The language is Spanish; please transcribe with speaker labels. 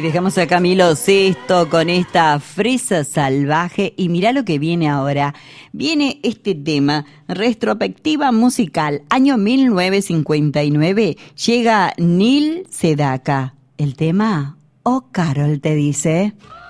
Speaker 1: Y dejamos a Camilo Sesto con esta Fresa Salvaje. Y mirá lo que viene ahora. Viene este tema, retrospectiva musical, año 1959. Llega Neil Sedaka. El tema, Oh Carol te dice.